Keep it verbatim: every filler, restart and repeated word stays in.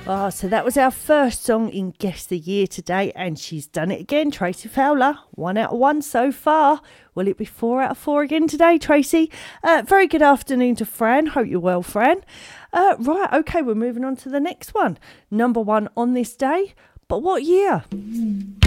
Oh, so that was our first song in Guess the Year today, and she's done it again, Tracy Fowler. One out of one so far. Will it be four out of four again today, Tracy? Uh, very good afternoon to Fran. Hope you're well, Fran. Uh, right, okay, we're moving on to the next one. Number one on this day, but what year?